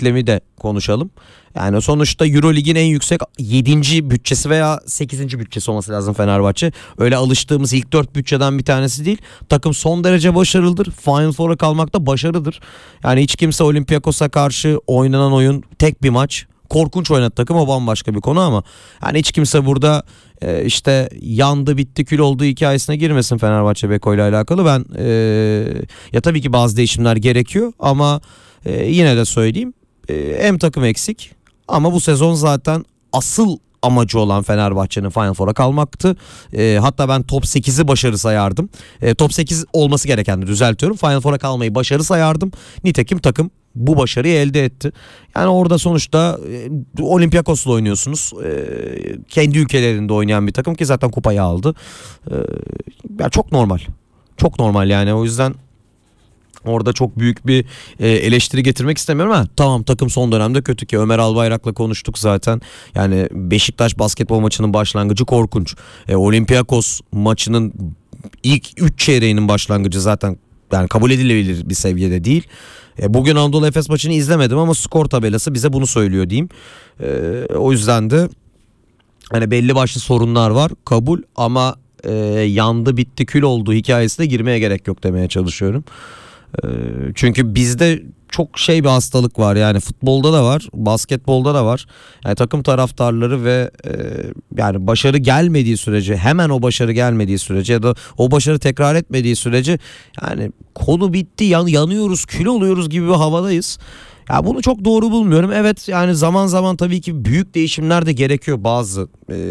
denklemi de konuşalım. Yani sonuçta Eurolig'in en yüksek 7. bütçesi veya 8. bütçesi olması lazım Fenerbahçe. Öyle alıştığımız ilk 4 bütçeden bir tanesi değil. Takım son derece başarılıdır. Final Four'a kalmak da başarıdır. Yani hiç kimse Olympiakos'a karşı oynanan oyun tek bir maç. Korkunç oynadı takım, o bambaşka bir konu ama yani hiç kimse burada işte yandı bitti kül olduğu hikayesine girmesin Fenerbahçe Beko ile alakalı. Ben ya tabii ki bazı değişimler gerekiyor ama yine de söyleyeyim, hem takım eksik ama bu sezon zaten asıl amacı olan Fenerbahçe'nin Final Four'a kalmaktı. Hatta ben top 8'i başarı sayardım. Top 8 olması gerekendir, düzeltiyorum. Final Four'a kalmayı başarı sayardım. Nitekim takım bu başarıyı elde etti. Yani orada sonuçta Olympiakos'la oynuyorsunuz. Kendi ülkelerinde oynayan bir takım ki zaten kupayı aldı. Yani çok normal. Çok normal yani, o yüzden orada çok büyük bir eleştiri getirmek istemiyorum ama tamam, takım son dönemde kötü ki Ömer Albayrak'la konuştuk zaten. Yani Beşiktaş basketbol maçının başlangıcı korkunç. Olympiakos maçının ilk 3 çeyreğinin başlangıcı zaten yani kabul edilebilir bir seviyede değil. Bugün Anadolu Efes maçını izlemedim ama skor tabelası bize bunu söylüyor diyeyim. O yüzden de hani belli başlı sorunlar var, kabul, ama yandı bitti kül olduğu hikayesine girmeye gerek yok demeye çalışıyorum. Çünkü bizde çok bir hastalık var, yani futbolda da var, basketbolda da var. Yani takım taraftarları ve yani başarı gelmediği sürece, hemen o başarı gelmediği sürece ya da o başarı tekrar etmediği sürece yani konu bitti, yanıyoruz, kül oluyoruz gibi bir havadayız. Ya bunu çok doğru bulmuyorum. Evet, yani zaman zaman tabii ki büyük değişimler de gerekiyor bazı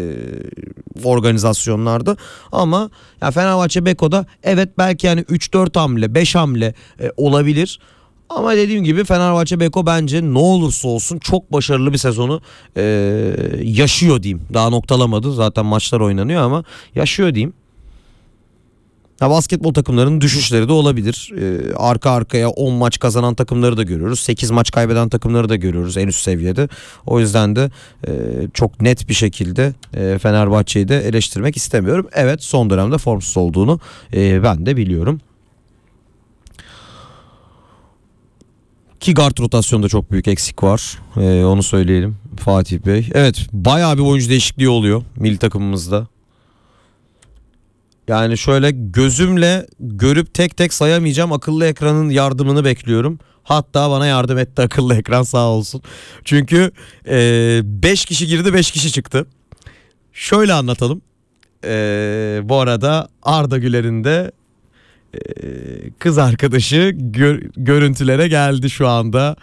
organizasyonlarda. Ama ya Fenerbahçe Beko'da evet belki yani 3-4 hamle 5 hamle olabilir. Ama dediğim gibi Fenerbahçe Beko bence ne olursa olsun çok başarılı bir sezonu yaşıyor diyeyim. Daha noktalamadı, zaten maçlar oynanıyor ama yaşıyor diyeyim. Ya basketbol takımlarının düşüşleri de olabilir. Arka arkaya 10 maç kazanan takımları da görüyoruz. 8 maç kaybeden takımları da görüyoruz en üst seviyede. O yüzden de çok net bir şekilde Fenerbahçe'yi de eleştirmek istemiyorum. Evet, son dönemde formsuz olduğunu ben de biliyorum. Ki guard rotasyonda çok büyük eksik var. Onu söyleyelim Fatih Bey. Evet, bayağı bir oyuncu değişikliği oluyor milli takımımızda. Yani şöyle gözümle görüp tek tek sayamayacağım, akıllı ekranın yardımını bekliyorum. Hatta bana yardım etti akıllı ekran, sağ olsun. Çünkü 5 kişi girdi 5 kişi çıktı. Şöyle anlatalım. Bu arada Arda Güler'in de kız arkadaşı görüntülere geldi şu anda.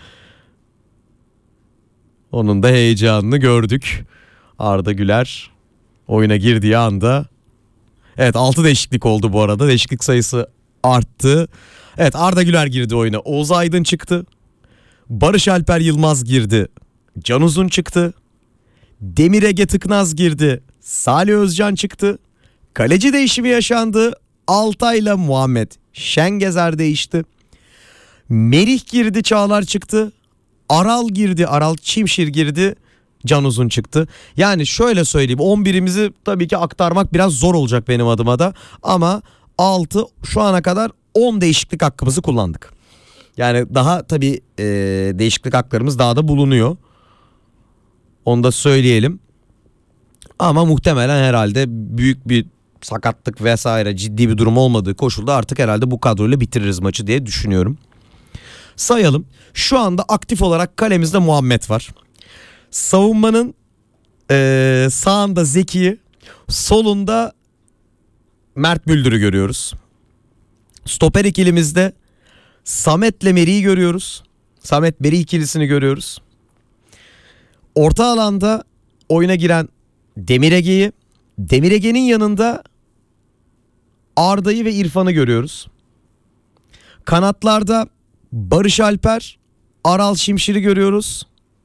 Onun da heyecanını gördük. Arda Güler oyuna girdiği anda. Evet, 6 değişiklik oldu bu arada. Değişiklik sayısı arttı. Evet, Arda Güler girdi oyuna. Oğuz Aydın çıktı. Barış Alper Yılmaz girdi. Can Uzun çıktı. Demir Ege Tıknaz girdi. Salih Özcan çıktı. Kaleci değişimi yaşandı. Altay'la Muhammed Şengezer değişti. Merih girdi, Çağlar çıktı. Aral girdi, Aral Çimşir girdi. Can Uzun çıktı. Yani şöyle söyleyeyim, 11'imizi tabii ki aktarmak biraz zor olacak benim adıma da. Ama 6 şu ana kadar 10 değişiklik hakkımızı kullandık. Yani daha tabii değişiklik haklarımız daha da bulunuyor. Onu da söyleyelim. Ama muhtemelen herhalde büyük bir sakatlık vesaire ciddi bir durum olmadığı koşulda artık herhalde bu kadroyla bitiririz maçı diye düşünüyorum. Sayalım. Şu anda aktif olarak kalemizde Muhammed var. Savunmanın sağında Zeki'yi, solunda Mert Müldür'ü görüyoruz. Stoper ikilimizde Samet'le Meri'yi görüyoruz. Samet Meri ikilisini görüyoruz. Orta alanda oyuna giren Demir Ege'yi, Demir Ege'nin yanında Arda'yı ve İrfan'ı görüyoruz. Kanatlarda Barış Alper, Aral Şimşir'i görüyoruz.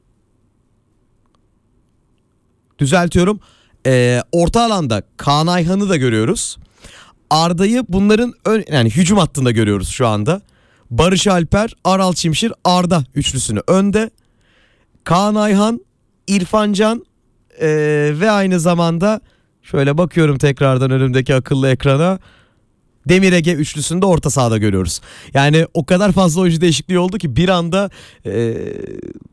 Düzeltiyorum. Orta alanda Kaan Ayhan'ı da görüyoruz. Arda'yı bunların yani hücum hattında görüyoruz şu anda. Barış Alper, Aral Çimşir, Arda üçlüsünü önde. Kaan Ayhan, İrfan Can ve aynı zamanda şöyle bakıyorum tekrardan önümdeki akıllı ekrana, Demir Ege üçlüsünü de orta sahada görüyoruz. Yani o kadar fazla oyuncu değişikliği oldu ki bir anda